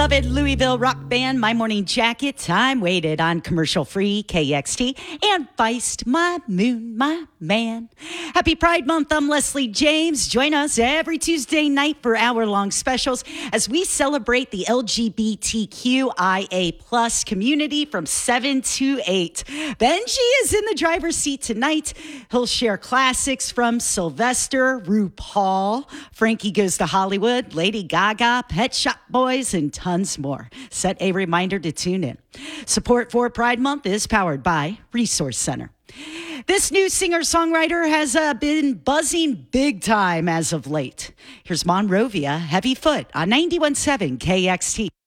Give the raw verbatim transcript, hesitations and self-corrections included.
beloved Louisville rock band, My Morning Jacket, Time Waited on commercial-free K X T, and Feist, My Moon, My Man. Happy Pride Month. I'm Leslie James. Join us every Tuesday night for hour-long specials as we celebrate the L G B T Q I A plus community from seven to eight. Benji is in the driver's seat tonight. He'll share classics from Sylvester, RuPaul, Frankie Goes to Hollywood, Lady Gaga, Pet Shop Boys, and tons more. Set a reminder to tune in. Support for Pride Month is powered by Resource Center. This new singer-songwriter has uh, been buzzing big time as of late. Here's Monrovia, Heavy Foot on ninety-one point seven K X T.